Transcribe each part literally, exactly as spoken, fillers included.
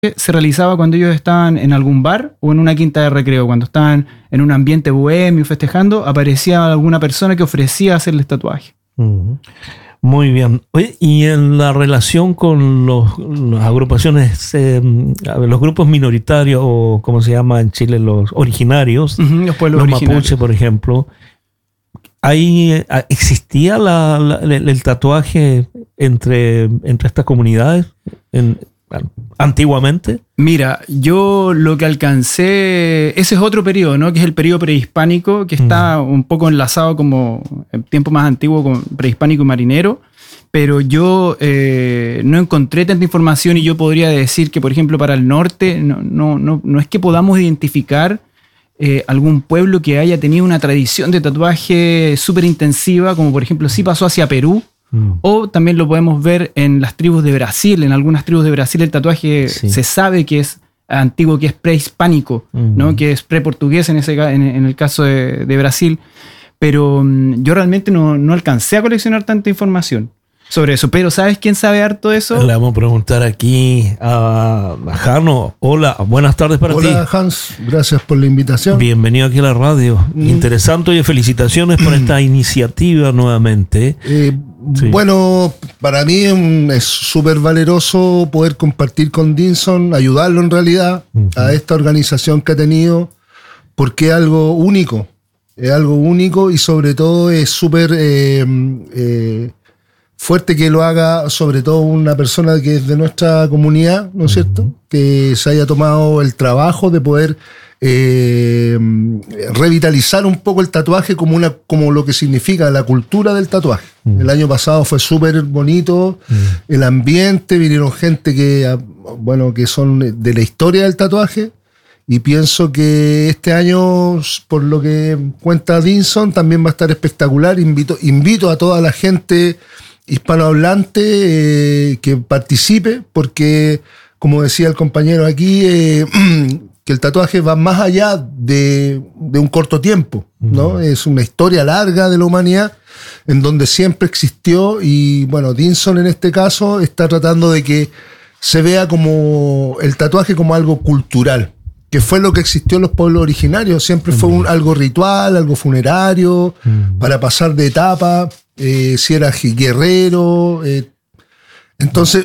se realizaba cuando ellos estaban en algún bar o en una quinta de recreo, cuando estaban en un ambiente bohemio festejando, aparecía alguna persona que ofrecía hacerles tatuaje. Uh-huh. Muy bien. Oye, y en la relación con los, las agrupaciones, eh, los grupos minoritarios, o como se llama en Chile, los originarios, uh-huh, los pueblos los originarios. mapuche, por ejemplo, ¿ahí existía la, la, el, el tatuaje entre, entre estas comunidades en, antiguamente? Mira, yo lo que alcancé, ese es otro periodo, ¿no? Que es el periodo prehispánico, que está mm. un poco enlazado como en tiempo más antiguo con prehispánico y marinero, pero yo eh, no encontré tanta información y yo podría decir que, por ejemplo, para el norte no, no, no, no es que podamos identificar eh, algún pueblo que haya tenido una tradición de tatuaje súper intensiva, como por ejemplo sí pasó hacia Perú. Mm. O también lo podemos ver en las tribus de Brasil. En algunas tribus de Brasil el tatuaje sí. se sabe que es antiguo, que es prehispánico, mm. ¿no? Que es preportugués en, ese, en, en el caso de, de Brasil. Pero um, yo realmente no, no alcancé a coleccionar tanta información sobre eso. Pero ¿sabes quién sabe harto de eso? Le vamos a preguntar aquí a, a Jano. Hola, buenas tardes para Hola, ti. Hola Hans, gracias por la invitación. Bienvenido aquí a la radio. Mm. Interesante y felicitaciones por esta iniciativa nuevamente. Eh, sí. Bueno, para mí es súper valeroso poder compartir con Dinson, ayudarlo en realidad uh-huh. a esta organización que ha tenido, porque es algo único. Es algo único y sobre todo es súper... Eh, eh, fuerte que lo haga sobre todo una persona que es de nuestra comunidad, ¿no es cierto? Uh-huh. Que se haya tomado el trabajo de poder eh, revitalizar un poco el tatuaje como, una, como lo que significa la cultura del tatuaje. Uh-huh. El año pasado fue súper bonito, uh-huh. el ambiente, vinieron gente que, bueno, que son de la historia del tatuaje. Y pienso que este año, por lo que cuenta Dinson, también va a estar espectacular. Invito, invito a toda la gente hispanohablante eh, que participe, porque, como decía el compañero aquí, eh, que el tatuaje va más allá de, de un corto tiempo, ¿no? Uh-huh. Es una historia larga de la humanidad en donde siempre existió y, bueno, Dinson en este caso está tratando de que se vea como el tatuaje como algo cultural, que fue lo que existió en los pueblos originarios. Siempre fue un, algo ritual, algo funerario, uh-huh. para pasar de etapa, eh, si era guerrero. Eh. Entonces,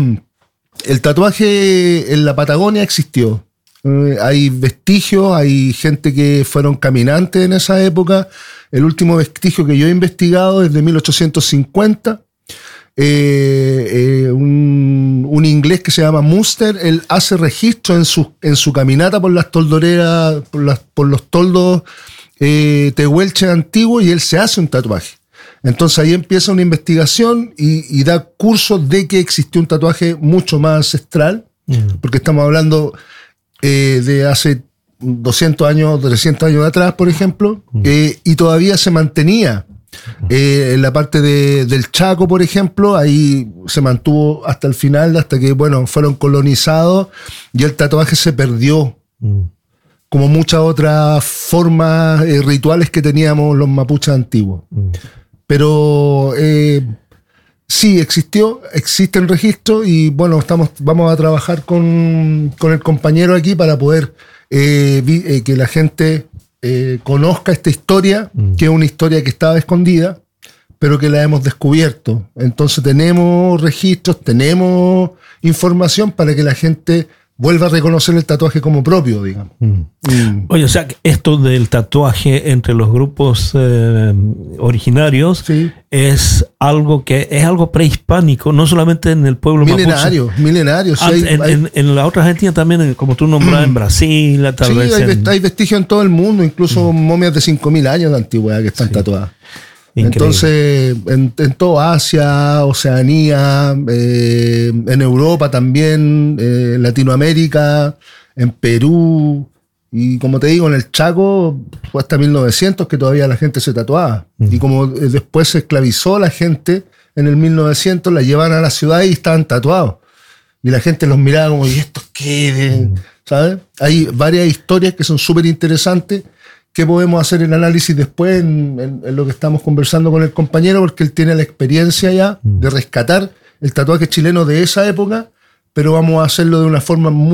el tatuaje en la Patagonia existió. Eh, hay vestigios, hay gente que fueron caminantes en esa época. El último vestigio que yo he investigado es de mil ochocientos cincuenta. Eh, eh, un, un inglés que se llama Munster, él hace registro en su, en su caminata por las toldoreras, por, las, por los toldos eh, tehuelches antiguos, y él se hace un tatuaje. Entonces ahí empieza una investigación y, y da cursos de que existió un tatuaje mucho más ancestral, mm. porque estamos hablando eh, de hace doscientos años, trescientos años atrás, por ejemplo, mm. eh, y todavía se mantenía. Eh, en la parte de, del Chaco, por ejemplo, ahí se mantuvo hasta el final, hasta que, bueno, fueron colonizados y el tatuaje se perdió, mm. como muchas otras formas eh, rituales que teníamos los mapuches antiguos. Mm. Pero eh, sí, existió, existe el registro y, bueno, estamos, vamos a trabajar con, con el compañero aquí para poder eh, vi, eh, que la gente... Eh, conozca esta historia, mm. que es una historia que estaba escondida, pero que la hemos descubierto. Entonces tenemos registros, tenemos información para que la gente vuelva a reconocer el tatuaje como propio, digamos. Mm. Mm. Oye, o sea, esto del tatuaje entre los grupos eh, originarios, sí. es algo que es algo prehispánico, no solamente en el pueblo milenario, mapuche. Milenario, sí. Ah, hay, en, hay, en, en la otra Argentina también, como tú nombras, mm. en Brasil, tal sí, vez. Hay, en... hay vestigios en todo el mundo, incluso mm. momias de cinco mil años de antigüedad que están sí. tatuadas. Increíble. Entonces, en, en toda Asia, Oceanía, eh, en Europa también, eh, en Latinoamérica, en Perú, y como te digo, en el Chaco fue hasta mil novecientos que todavía la gente se tatuaba. Uh-huh. Y como después se esclavizó la gente, en el mil novecientos la llevaban a la ciudad y estaban tatuados. Y la gente los miraba como, ¿y esto qué? Uh-huh. ¿Sabes? Hay varias historias que son súper interesantes, que podemos hacer el análisis después en, en, en lo que estamos conversando con el compañero, porque él tiene la experiencia ya mm. de rescatar el tatuaje chileno de esa época pero vamos a hacerlo de una forma muy